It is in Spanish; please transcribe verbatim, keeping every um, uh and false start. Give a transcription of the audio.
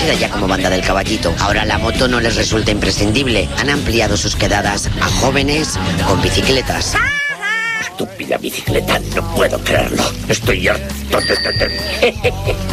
conocida ya como Banda del Caballito. Ahora la moto no les resulta imprescindible. Han ampliado sus quedadas a jóvenes con bicicletas. Estúpida bicicleta, no puedo creerlo. Estoy harto de tener.